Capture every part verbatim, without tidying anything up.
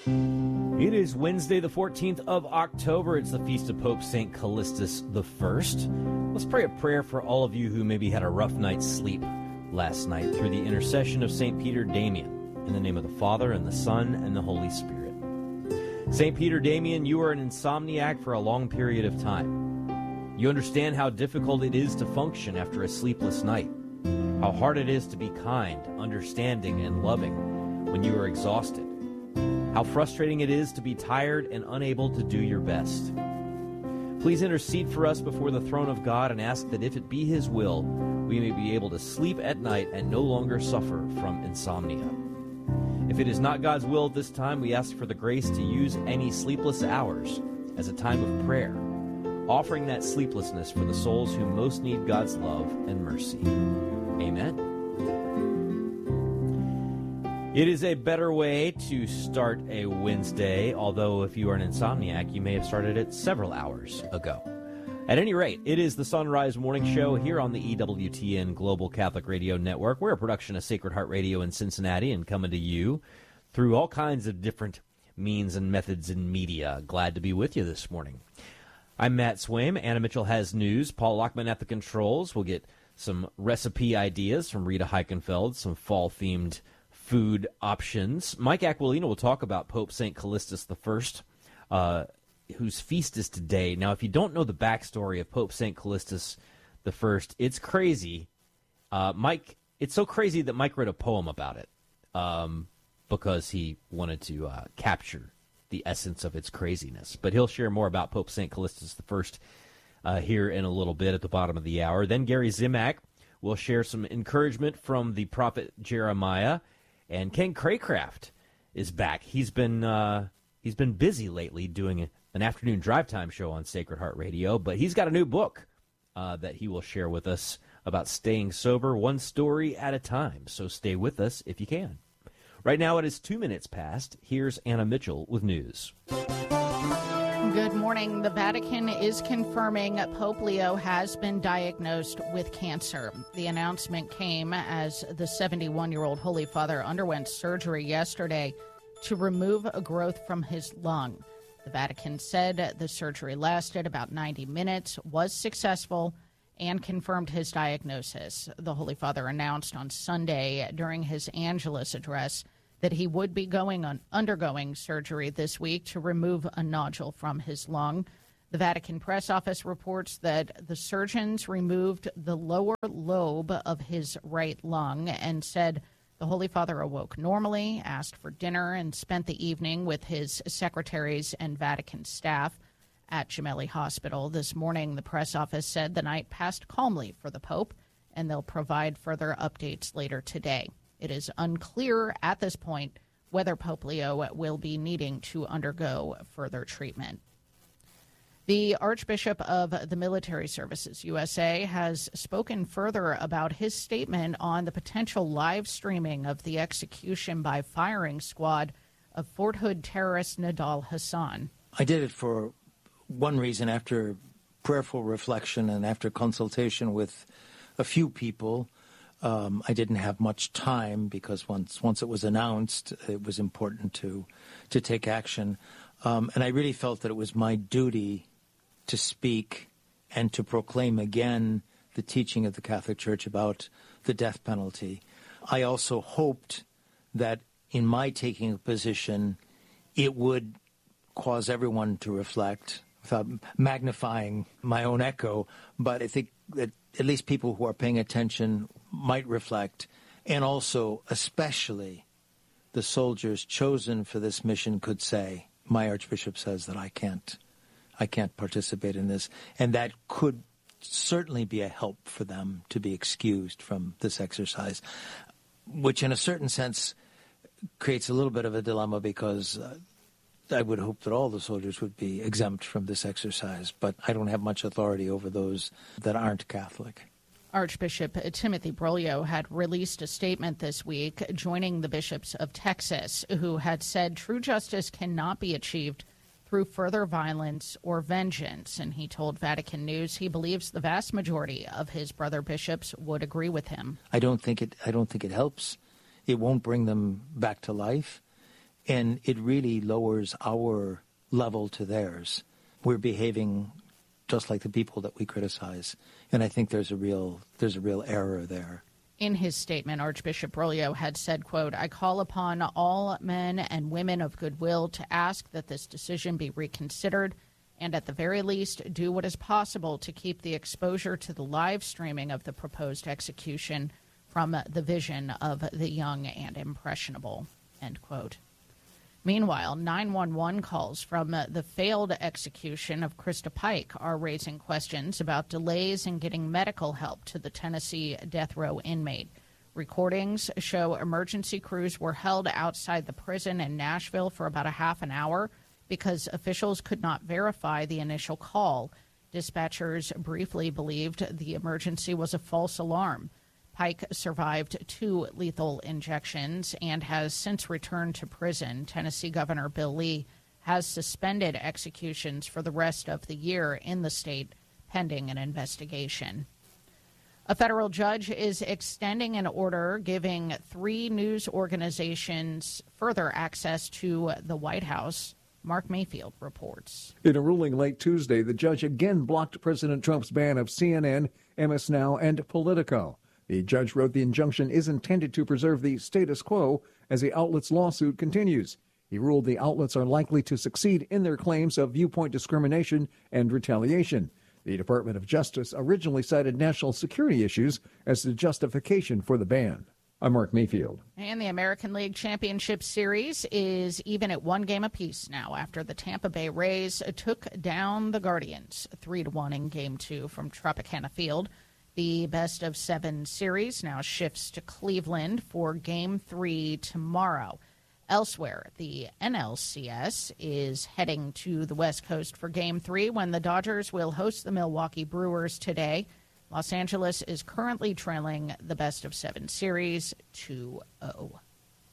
It is Wednesday, the fourteenth of October. It's the feast of Pope Saint Callistus the First. Let's pray a prayer for all of you who maybe had a rough night's sleep last night through the intercession of Saint Peter Damian. In the name of the Father, and the Son, and the Holy Spirit. Saint Peter Damian, you are an insomniac for a long period of time. You understand how difficult it is to function after a sleepless night, how hard it is to be kind, understanding, and loving when you are exhausted, how frustrating it is to be tired and unable to do your best. Please intercede for us before the throne of God and ask that if it be His will, we may be able to sleep at night and no longer suffer from insomnia. If it is not God's will at this time, we ask for the grace to use any sleepless hours as a time of prayer, offering that sleeplessness for the souls who most need God's love and mercy. Amen. It is a better way to start a Wednesday, although if you are an insomniac, you may have started it several hours ago. At any rate, it is the Sunrise Morning Show here on the E W T N Global Catholic Radio Network. We're a production of Sacred Heart Radio in Cincinnati and coming to you through all kinds of different means and methods in media. Glad to be with you this morning. I'm Matt Swaim. Anna Mitchell has news. Paul Lockman at the controls. We'll get some recipe ideas from Rita Heichenfeld, some fall-themed food options. Mike Aquilino will talk about Pope Saint Callistus the First, uh, whose feast is today. Now, if you don't know the backstory of Pope Saint Callistus the First, it's crazy. Uh, Mike, it's so crazy that Mike wrote a poem about it um, because he wanted to uh, capture the essence of its craziness. But he'll share more about Pope Saint Callistus the First uh, here in a little bit at the bottom of the hour. Then Gary Zimak will share some encouragement from the prophet Jeremiah, and Ken Craycraft is back. He's been uh, he's been busy lately doing an afternoon drive time show on Sacred Heart Radio, but he's got a new book uh, that he will share with us about staying sober one story at a time. So stay with us if you can. Right now it is two minutes past. Here's Anna Mitchell with news. Good morning. The Vatican is confirming Pope Leo has been diagnosed with cancer. The announcement came as the seventy-one-year-old Holy Father underwent surgery yesterday to remove a growth from his lung. The Vatican said the surgery lasted about ninety minutes, was successful, and confirmed his diagnosis. The Holy Father announced on Sunday during his Angelus address that he would be going on undergoing surgery this week to remove a nodule from his lung. The Vatican press office reports that the surgeons removed the lower lobe of his right lung and said the Holy Father awoke normally, asked for dinner, and spent the evening with his secretaries and Vatican staff at Gemelli Hospital. This morning, the press office said the night passed calmly for the Pope, and they'll provide further updates later today. It is unclear at this point whether Pope Leo will be needing to undergo further treatment. The Archbishop of the Military Services U S A has spoken further about his statement on the potential live streaming of the execution by firing squad of Fort Hood terrorist Nidal Hasan. I did it for one reason, after prayerful reflection and after consultation with a few people. Um, I didn't have much time because once once it was announced, it was important to to take action. Um, and I really felt that it was my duty to speak and to proclaim again the teaching of the Catholic Church about the death penalty. I also hoped that in my taking a position, it would cause everyone to reflect without magnifying my own echo. But I think that at least people who are paying attention might reflect, and also especially the soldiers chosen for this mission could say, my Archbishop says that I can't I can't participate in this, and that could certainly be a help for them to be excused from this exercise, which in a certain sense creates a little bit of a dilemma, because uh, I would hope that all the soldiers would be exempt from this exercise, but I don't have much authority over those that aren't Catholic. Archbishop Timothy Broglio had released a statement this week joining the bishops of Texas, who had said true justice cannot be achieved through further violence or vengeance. And he told Vatican News he believes the vast majority of his brother bishops would agree with him. I don't think it I don't think it helps. It won't bring them back to life. and it really lowers our level to theirs. We're behaving just like the people that we criticize, and I think there's a real there's a real error there. In his statement, Archbishop Bergoglio had said, quote, "I call upon all men and women of goodwill to ask that this decision be reconsidered and at the very least do what is possible to keep the exposure to the live streaming of the proposed execution from the vision of the young and impressionable," end quote. Meanwhile, nine one one calls from the failed execution of Krista Pike are raising questions about delays in getting medical help to the Tennessee death row inmate. Recordings show emergency crews were held outside the prison in Nashville for about a half an hour because officials could not verify the initial call. Dispatchers briefly believed the emergency was a false alarm. Pike survived two lethal injections and has since returned to prison. Tennessee Governor Bill Lee has suspended executions for the rest of the year in the state, pending an investigation. A federal judge is extending an order giving three news organizations further access to the White House. Mark Mayfield reports. In a ruling late Tuesday, the judge again blocked President Trump's ban of C N N, M S Now, and Politico. The judge wrote the injunction is intended to preserve the status quo as the outlet's lawsuit continues. He ruled the outlets are likely to succeed in their claims of viewpoint discrimination and retaliation. The Department of Justice originally cited national security issues as the justification for the ban. I'm Mark Mayfield. And the American League Championship Series is even at one game apiece now after the Tampa Bay Rays took down the Guardians three to one in Game two from Tropicana Field. The best of seven series now shifts to Cleveland for Game three tomorrow. Elsewhere, the N L C S is heading to the West Coast for Game three when the Dodgers will host the Milwaukee Brewers today. Los Angeles is currently trailing the best of seven series two oh.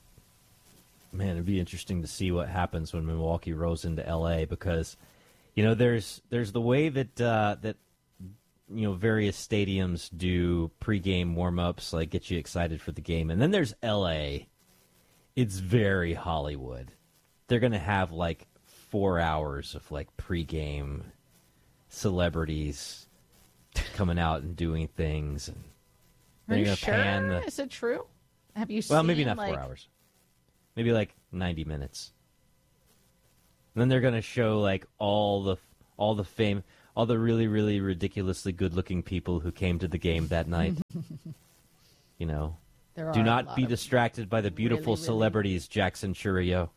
Man, it'd be interesting to see what happens when Milwaukee rolls into L A because, you know, there's there's the way that uh, that you know various stadiums do pregame warm-ups, like get you excited for the game, and then there's L A. It's very Hollywood. They're gonna have like four hours of like pregame celebrities coming out and doing things, and Are they're you gonna sure? pan the. Is it true? Have you seen? Well, maybe not like... four hours. Maybe like ninety minutes. And then they're gonna show like all the all the fame, all the really really ridiculously good-looking people who came to the game that night. You know, There do are a not lot be of distracted by the beautiful really, really- celebrities, Jackson Churio.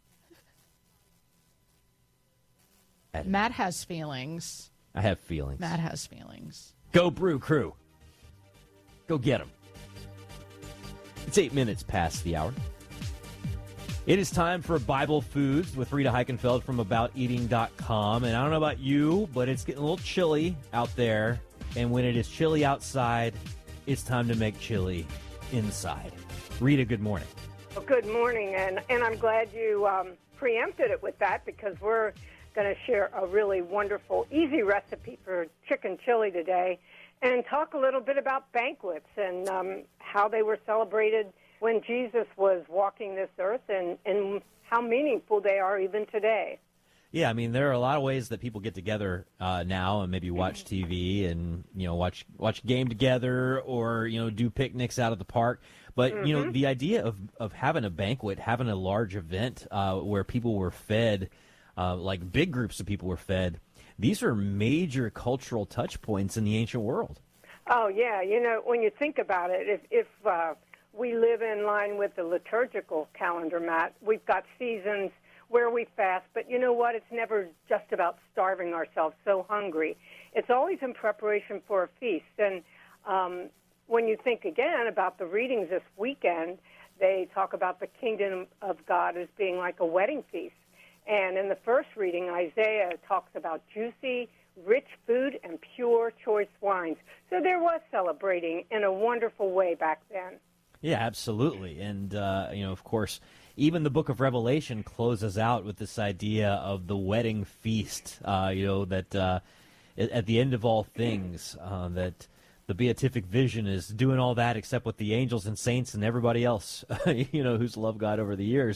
Matt has feelings. I have feelings. Matt has feelings. Go Brew Crew. Go get them. It's eight minutes past the hour. It is time for Bible Foods with Rita Heikenfeld from about eating dot com. And I don't know about you, but it's getting a little chilly out there. And when it is chilly outside, it's time to make chili inside. Rita, good morning. Well, good morning, and, and I'm glad you um, preempted it with that because we're going to share a really wonderful, easy recipe for chicken chili today and talk a little bit about banquets and um, how they were celebrated when Jesus was walking this earth and, and how meaningful they are even today. Yeah, I mean, there are a lot of ways that people get together uh, now and maybe watch T V and, you know, watch watch a game together or, you know, do picnics out of the park. But, mm-hmm. you know, the idea of, of having a banquet, having a large event uh, where people were fed, uh, like big groups of people were fed, these are major cultural touch points in the ancient world. Oh, yeah. You know, when you think about it, if, if uh, we live in line with the liturgical calendar, Matt, we've got seasons where we fast, but you know what? It's never just about starving ourselves so hungry. It's always in preparation for a feast. And um, when you think again about the readings this weekend, they talk about the kingdom of God as being like a wedding feast. And in the first reading, Isaiah talks about juicy, rich food and pure, choice wines. So there was celebrating in a wonderful way back then. Yeah, absolutely. And, uh, you know, of course, even the book of Revelation closes out with this idea of the wedding feast, uh, you know, that uh, at the end of all things, uh, that the beatific vision is doing all that except with the angels and saints and everybody else, you know, who's loved God over the years.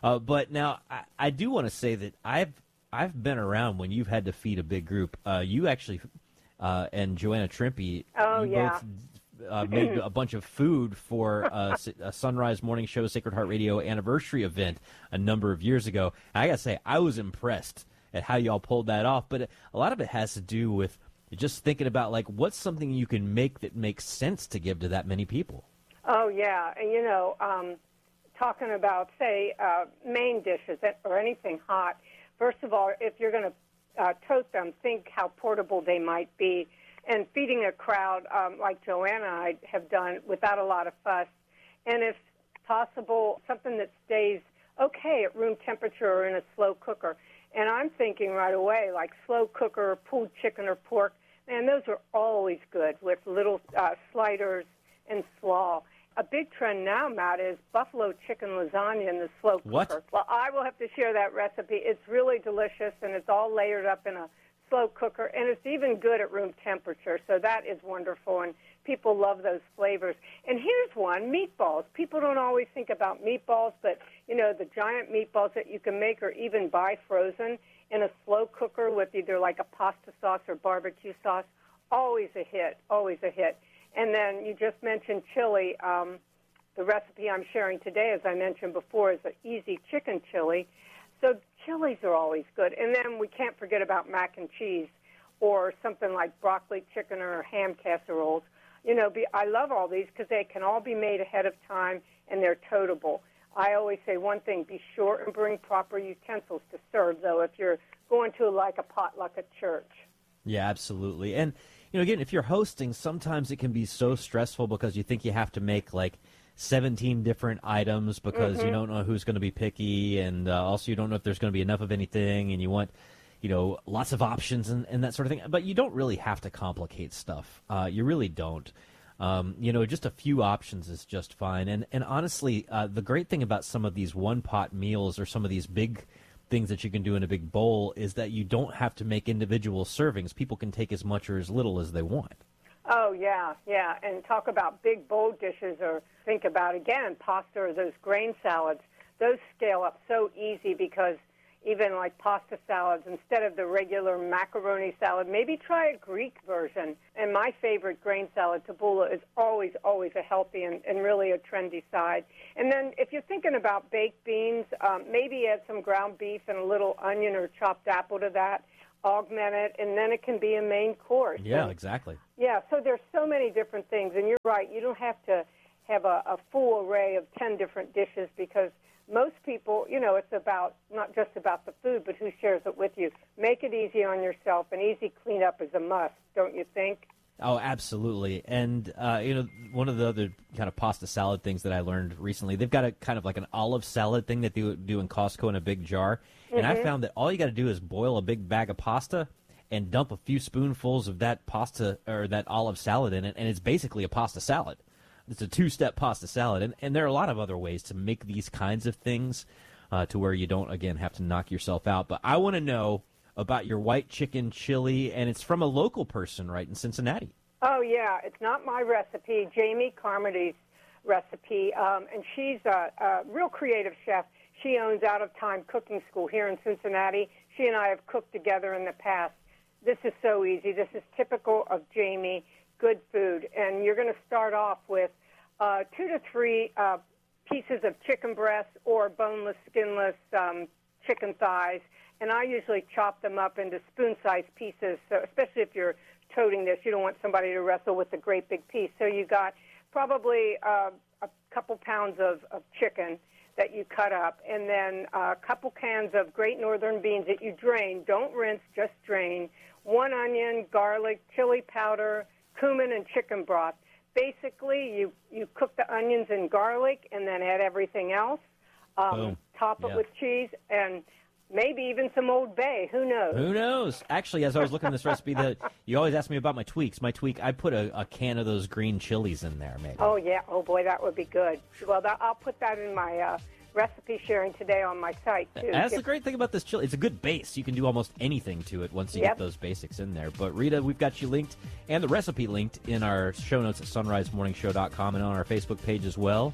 Uh, but now I, I do want to say that I've I've been around when you've had to feed a big group. Uh, you actually uh, and Joanna Trimpe, oh, you yeah. both uh, made a bunch of food for uh, a Sunrise Morning Show Sacred Heart Radio anniversary event a number of years ago. And I got to say, I was impressed at how y'all pulled that off. But a lot of it has to do with just thinking about, like, what's something you can make that makes sense to give to that many people? Oh, yeah. And, you know, um, talking about, say, uh, main dishes or anything hot, first of all, if you're going to uh, toast them, think how portable they might be. And feeding a crowd um, like Joanna and I have done without a lot of fuss. And if possible, something that stays okay at room temperature or in a slow cooker. And I'm thinking right away, like slow cooker, pulled chicken or pork. And those are always good with little uh, sliders and slaw. A big trend now, Matt, is buffalo chicken lasagna in the slow cooker. What? Well, I will have to share that recipe. It's really delicious, and it's all layered up in a slow cooker, and it's even good at room temperature, so that is wonderful, and people love those flavors. And here's one, meatballs. People don't always think about meatballs, but, you know, the giant meatballs that you can make or even buy frozen in a slow cooker with either like a pasta sauce or barbecue sauce, always a hit, always a hit. And then you just mentioned chili. Um, the recipe I'm sharing today, as I mentioned before, is an easy chicken chili. So chilies are always good. And then we can't forget about mac and cheese or something like broccoli chicken or ham casseroles. You know, be, I love all these because they can all be made ahead of time and they're toteable. I always say one thing, be sure and bring proper utensils to serve, though, if you're going to like a potluck at church. Yeah, absolutely. And, you know, again, if you're hosting, sometimes it can be so stressful because you think you have to make, like, seventeen different items because mm-hmm. you don't know who's going to be picky, and uh, also you don't know if there's going to be enough of anything, and you want, you know, lots of options and, and that sort of thing. But you don't really have to complicate stuff. Uh, you really don't. Um, you know, just a few options is just fine. And, and honestly, uh, the great thing about some of these one-pot meals or some of these big things that you can do in a big bowl is that you don't have to make individual servings. People can take as much or as little as they want. Oh, yeah, yeah. And talk about big bowl dishes, or think about, again, pasta or those grain salads. Those scale up so easy because even like pasta salads, instead of the regular macaroni salad, maybe try a Greek version. And my favorite grain salad, tabbouleh, is always, always a healthy and, and really a trendy side. And then if you're thinking about baked beans, um, maybe add some ground beef and a little onion or chopped apple to that. Augment it, and then it can be a main course. Yeah, and, exactly. Yeah, so there's so many different things, and you're right. You don't have to have a, a full array of ten different dishes because most people, you know, it's about not just about the food, but who shares it with you. Make it easy on yourself, and easy cleanup is a must, don't you think? Oh, absolutely. And, uh, you know, one of the other kind of pasta salad things that I learned recently, they've got a kind of like an olive salad thing that they do in Costco in a big jar. And mm-hmm. I found that all you got to do is boil a big bag of pasta and dump a few spoonfuls of that pasta or that olive salad in it, and it's basically a pasta salad. It's a two-step pasta salad. And, and there are a lot of other ways to make these kinds of things uh, to where you don't, again, have to knock yourself out. But I want to know about your white chicken chili, and it's from a local person right in Cincinnati. Oh, yeah. It's not my recipe, Jamie Carmody's recipe, um, and she's a, a real creative chef. She owns Out of Time Cooking School here in Cincinnati. She and I have cooked together in the past. This is so easy. This is typical of Jamie, good food. And you're going to start off with uh, two to three uh, pieces of chicken breast or boneless, skinless um, chicken thighs. And I usually chop them up into spoon-sized pieces, so especially if you're toting this. You don't want somebody to wrestle with a great big piece. So you got probably uh, a couple pounds of, of chicken that you cut up, and then a couple cans of Great Northern beans that you drain. Don't rinse, just drain. One onion, garlic, chili powder, cumin, and chicken broth. Basically, you, you cook the onions and garlic and then add everything else. Um, top it yeah. with cheese and maybe even some Old Bay. Who knows? Who knows? Actually, as I was looking at this recipe, the, you always ask me about my tweaks. My tweak, I put a, a can of those green chilies in there, maybe. Oh, yeah. Oh, boy, that would be good. Well, that, I'll put that in my uh, recipe sharing today on my site, too. That's Get, the great thing about this chili. It's a good base. You can do almost anything to it once you Yep. get those basics in there. But, Rita, we've got you linked and the recipe linked in our show notes at sunrise morning show dot com and on our Facebook page as well.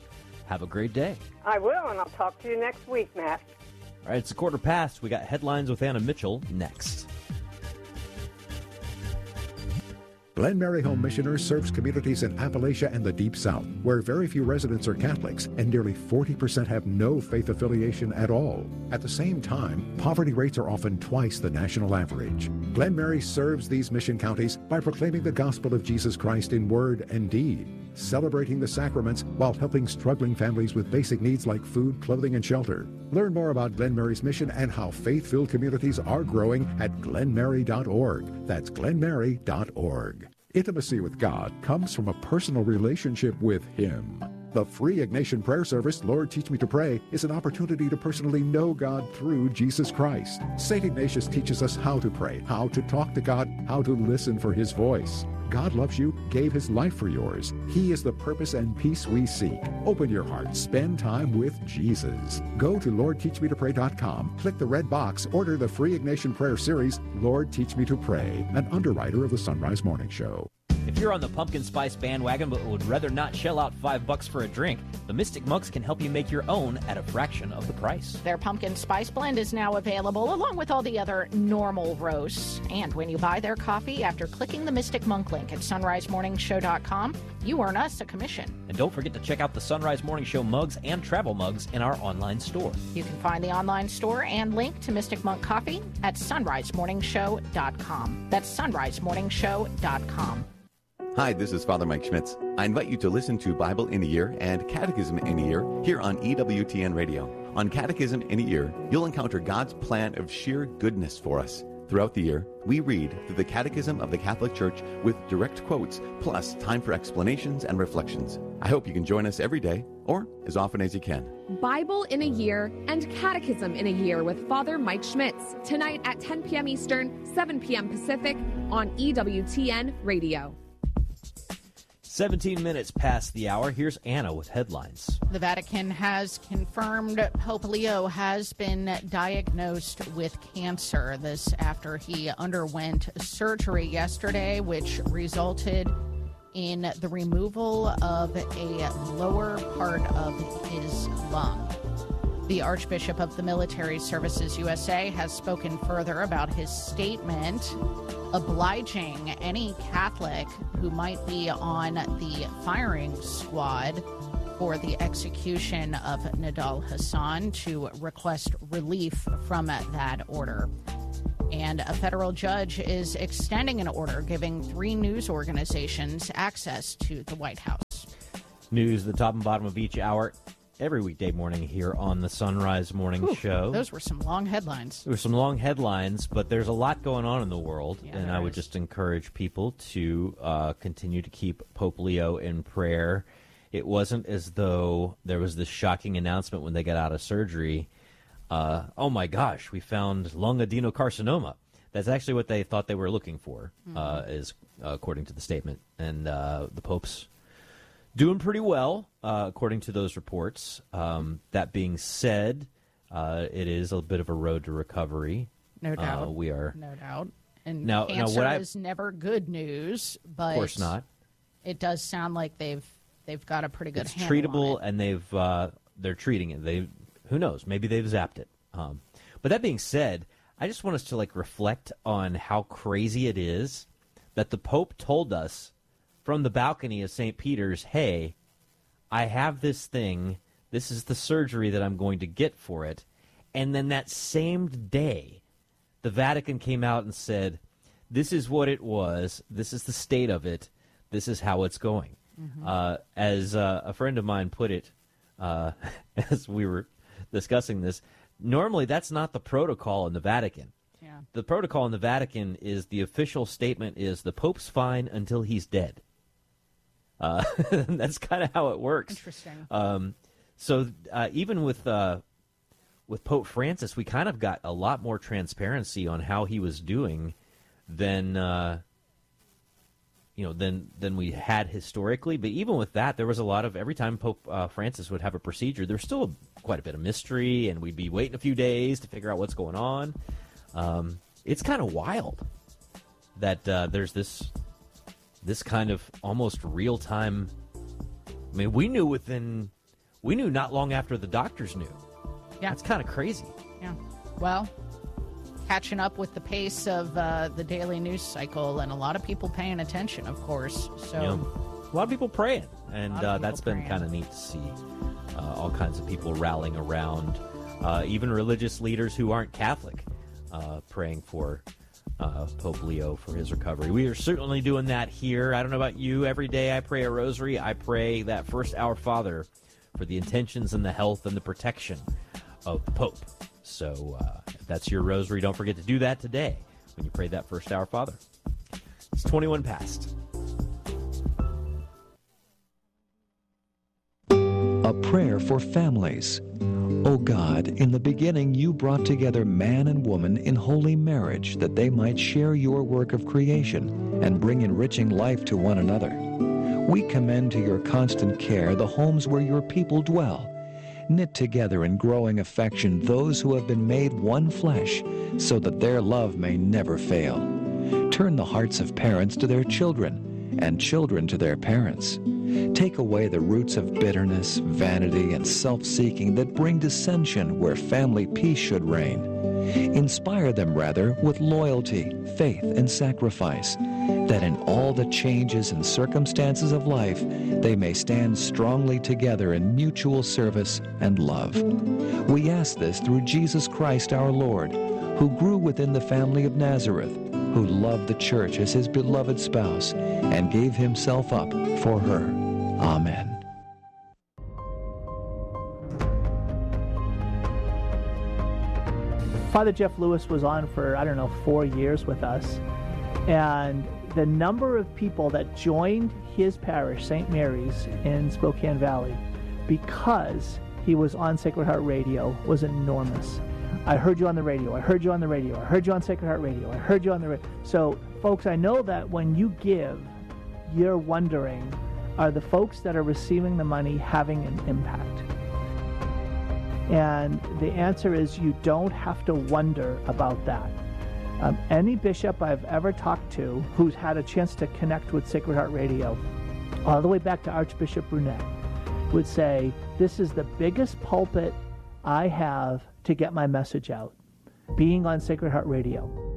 Have a great day. I will, and I'll talk to you next week, Matt. All right, it's a quarter past. We got headlines with Anna Mitchell next. Glen Mary Home Missioners serves communities in Appalachia and the Deep South, where very few residents are Catholics and nearly forty percent have no faith affiliation at all. At the same time, poverty rates are often twice the national average. Glen Mary serves these mission counties by proclaiming the gospel of Jesus Christ in word and deed, celebrating the sacraments while helping struggling families with basic needs like food, clothing, and shelter. Learn more about Glen Mary's mission and how faith-filled communities are growing at glen mary dot org. That's glen mary dot org. Intimacy with God comes from a personal relationship with Him. The free Ignatian prayer service, Lord Teach Me to Pray, is an opportunity to personally know God through Jesus Christ. Saint Ignatius teaches us how to pray, how to talk to God, how to listen for His voice. God loves you, gave His life for yours. He is the purpose and peace we seek. Open your heart, spend time with Jesus. Go to lord teach me to pray dot com, click the red box, order the free Ignatian prayer series, Lord Teach Me to Pray, an underwriter of the Sunrise Morning Show. If you're on the pumpkin spice bandwagon but would rather not shell out five bucks for a drink, the Mystic Monks can help you make your own at a fraction of the price. Their pumpkin spice blend is now available along with all the other normal roasts. And when you buy their coffee after clicking the Mystic Monk link at sunrise morning show dot com, you earn us a commission. And don't forget to check out the Sunrise Morning Show mugs and travel mugs in our online store. You can find the online store and link to Mystic Monk Coffee at sunrise morning show dot com. That's sunrise morning show dot com. Hi, this is Father Mike Schmitz. I invite you to listen to Bible in a Year and Catechism in a Year here on E W T N Radio. On Catechism in a Year, you'll encounter God's plan of sheer goodness for us. Throughout the year, we read through the Catechism of the Catholic Church with direct quotes, plus time for explanations and reflections. I hope you can join us every day, or as often as you can. Bible in a Year and Catechism in a Year with Father Mike Schmitz, tonight at ten p.m. Eastern, seven p.m. Pacific on E W T N Radio. seventeen minutes past the hour. Here's Anna with headlines. The Vatican has confirmed Pope Leo has been diagnosed with cancer. This after he underwent surgery yesterday, which resulted in the removal of a lower part of his lung. The Archbishop of the Military Services U S A has spoken further about his statement obliging any Catholic who might be on the firing squad for the execution of Nidal Hasan to request relief from that order. And a federal judge is extending an order giving three news organizations access to the White House. News at the top and bottom of each hour every weekday morning here on the Sunrise Morning Whew, Show. Those were some long headlines. There were some long headlines, but there's a lot going on in the world, Yeah, and there I would is. just encourage people to uh, continue to keep Pope Leo in prayer. It wasn't as though there was this shocking announcement when they got out of surgery. Uh, oh, my gosh, we found lung adenocarcinoma. That's actually what they thought they were looking for, Mm-hmm. uh, is uh, according to the statement. And uh, the Pope's doing pretty well, uh, according to those reports. Um, that being said, uh, it is a bit of a road to recovery. No doubt. Uh, we are, No doubt. And Now- now cancer what I- is never good news, but of course not. it does sound like they've they've got a pretty good It's handle treatable, on it. and they've uh, they're treating it. They, who knows? Maybe they've zapped it. Um, but that being said, I just want us to like reflect on how crazy it is that the Pope told us from the balcony of Saint Peter's, "Hey, I have this thing. This is the surgery that I'm going to get for it." And then that same day, the Vatican came out and said, "This is what it was. This is the state of it. This is how it's going." Mm-hmm. Uh, as uh, a friend of mine put it, uh, as we were discussing this, normally that's not the protocol in the Vatican. Yeah. The protocol in the Vatican is the official statement is the Pope's fine until he's dead. Uh, that's kind of how it works. Interesting. Um, so uh, even with uh, with Pope Francis, we kind of got a lot more transparency on how he was doing than uh, you know than than we had historically. But even with that, there was a lot of every time Pope uh, Francis would have a procedure, there's still quite a bit of mystery, and we'd be waiting a few days to figure out what's going on. Um, it's kind of wild that uh, there's this this kind of almost real time. I mean, we knew within we knew not long after the doctors knew. Yeah. That's kind of crazy. Yeah. Well, catching up with the pace of uh, the daily news cycle, and a lot of people paying attention, of course. So, You know, a lot of people praying, and of uh, people that's been praying. kind of neat to see. Uh, all kinds of people rallying around, uh, even religious leaders who aren't Catholic, uh, praying for uh, Pope Leo for his recovery. We are certainly doing that here. I don't know about you. Every day I pray a rosary. I pray that first Our Father for the intentions and the health and the protection of the Pope. So uh, if that's your rosary, don't forget to do that today when you pray that first Our Father. It's twenty-one past. A prayer for families. O God, in the beginning you brought together man and woman in holy marriage that they might share your work of creation and bring enriching life to one another. We commend to your constant care the homes where your people dwell. Knit together in growing affection those who have been made one flesh, so that their love may never fail. Turn the hearts of parents to their children, and children to their parents. Take away the roots of bitterness, vanity, and self-seeking that bring dissension where family peace should reign. Inspire them, rather, with loyalty, faith, and sacrifice, that in all the changes and circumstances of life, they may stand strongly together in mutual service and love. We ask this through Jesus Christ our Lord, who grew within the family of Nazareth, who loved the church as his beloved spouse, and gave himself up for her. Amen. Father Jeff Lewis was on for, I don't know, four years with us. And the number of people that joined his parish, Saint Mary's in Spokane Valley, because he was on Sacred Heart Radio, was enormous. I heard you on the radio, I heard you on the radio, I heard you on Sacred Heart Radio, I heard you on the radio. So, folks, I know that when you give, you're wondering, are the folks that are receiving the money having an impact? And the answer is you don't have to wonder about that. Um, any bishop I've ever talked to who's had a chance to connect with Sacred Heart Radio, all the way back to Archbishop Brunette, would say, this is the biggest pulpit I have to get my message out, being on Sacred Heart Radio.